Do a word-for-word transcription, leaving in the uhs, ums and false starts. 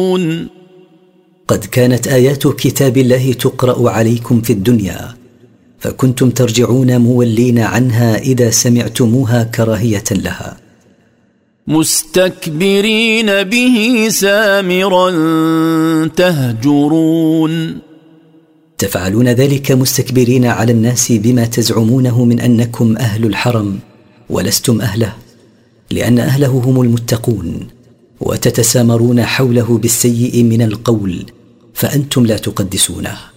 قد كانت آيات كتاب الله تقرأ عليكم في الدنيا فكنتم ترجعون مولين عنها إذا سمعتموها كراهية لها، مستكبرين به سامرا تهجرون. تفعلون ذلك مستكبرين على الناس بما تزعمونه من أنكم أهل الحرم ولستم أهله، لأن أهله هم المتقون، وتتسامرون حوله بالسيء من القول فأنتم لا تقدسونه.